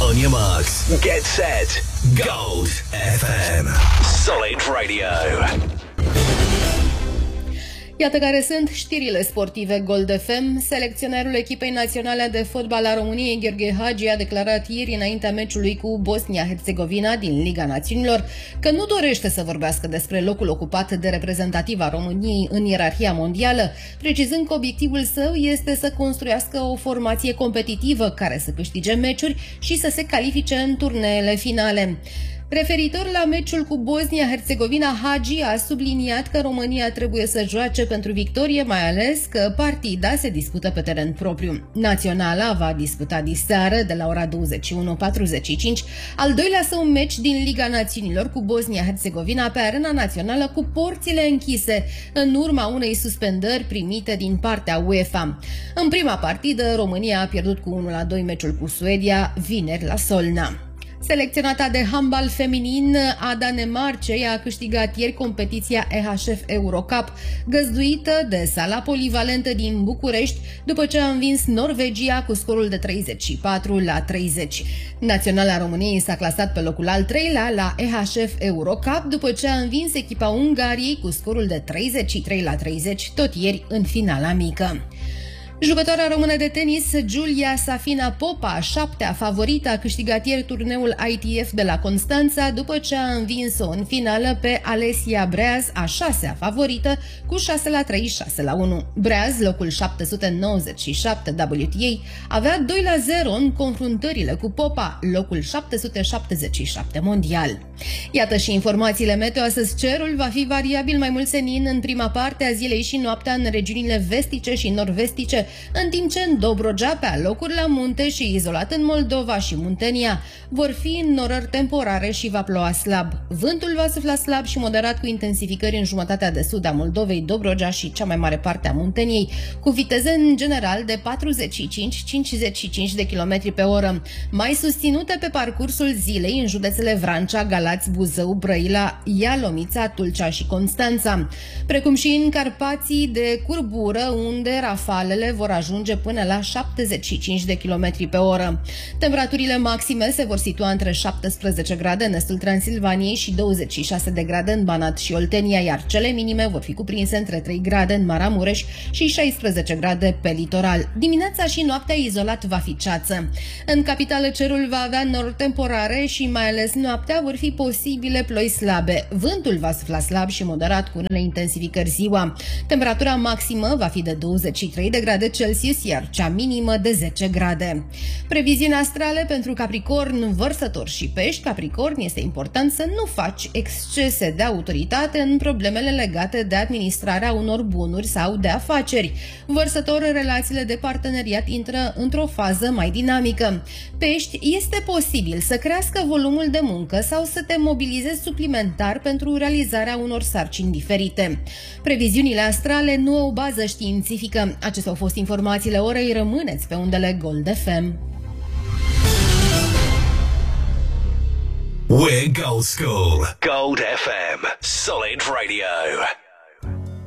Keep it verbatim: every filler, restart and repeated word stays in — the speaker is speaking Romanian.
On your marks, get set, Gold F M. Solid Radio. Iată care sunt știrile sportive Gold F M. Selecționerul echipei naționale de fotbal a României, Gheorghe Hagi, a declarat ieri înaintea meciului cu Bosnia-Herzegovina din Liga Națiunilor că nu dorește să vorbească despre locul ocupat de reprezentativa României în ierarhia mondială, precizând că obiectivul său este să construiască o formație competitivă care să câștige meciuri și să se califice în turneele finale. Referitor la meciul cu Bosnia-Herzegovina, Hagi a subliniat că România trebuie să joace pentru victorie, mai ales că partida se dispută pe teren propriu. Naționala va disputa diseară, de la ora douăzeci și unu patruzeci și cinci, al doilea său meci din Liga Națiunilor cu Bosnia-Herzegovina pe arena națională cu porțile închise, în urma unei suspendări primite din partea UEFA. În prima partidă, România a pierdut cu unu la doi meciul cu Suedia, vineri la Solna. Selecționata de handbal feminin a Danemarcei a câștigat ieri competiția E H F Eurocup, găzduită de Sala Polivalentă din București, după ce a învins Norvegia cu scorul de treizeci și patru la treizeci. Naționala României s-a clasat pe locul al treilea la E H F Eurocup, după ce a învins echipa Ungariei cu scorul de treizeci și trei la treizeci, tot ieri în finala mică. Jucătoarea română de tenis, Giulia Safina Popa, a șaptea favorită, a câștigat ieri turneul I T F de la Constanța, după ce a învins-o în finală pe Alessia Breaz, a șasea favorită, cu șase la trei, șase la unu. Breaz, locul șapte sute nouăzeci și șapte W T A, avea doi la zero în confruntările cu Popa, locul șapte sute șaptezeci și șapte mondial. Iată și informațiile meteo. Astăzi cerul va fi variabil mai mult senin în prima parte a zilei și noaptea în regiunile vestice și nord-vestice, în timp ce în Dobrogea, pe alocuri la munte și izolat în Moldova și Muntenia, vor fi înnorări temporare și va ploua slab. Vântul va sufla slab și moderat cu intensificări în jumătatea de sud a Moldovei, Dobrogea și cea mai mare parte a Munteniei, cu viteze în general de patruzeci și cinci - cincizeci și cinci de kilometri pe oră, mai susținute pe parcursul zilei în județele Vrancea, Galați, Buzău, Brăila, Ialomița, Tulcea și Constanța, precum și în Carpații de curbură, unde rafalele vor ajunge până la șaptezeci și cinci de kilometri pe oră. Temperaturile maxime se vor situa între șaptesprezece grade în estul Transilvaniei și douăzeci și șase de grade în Banat și Oltenia, iar cele minime vor fi cuprinse între trei grade în Maramureș și șaisprezece grade pe litoral. Dimineața și noaptea izolat va fi ceață. În capitală cerul va avea norări temporare și mai ales noaptea vor fi posibile ploi slabe. Vântul va sufla slab și moderat cu unele intensificări ziua. Temperatura maximă va fi de douăzeci și trei de grade Celsius, iar cea minimă de zece grade. Previziuni astrale pentru Capricorn, Vărsător și Pești. Capricorn, este important să nu faci excese de autoritate în problemele legate de administrarea unor bunuri sau de afaceri. Vărsător, relațiile de parteneriat intră într-o fază mai dinamică. Pești, este posibil să crească volumul de muncă sau să te mobilizezi suplimentar pentru realizarea unor sarcini diferite. Previziunile astrale nu au bază științifică. Acestea au fost informațiile orei. Rămâneți pe undele Gold F M. We're Gold School. Gold F M. Solid Radio.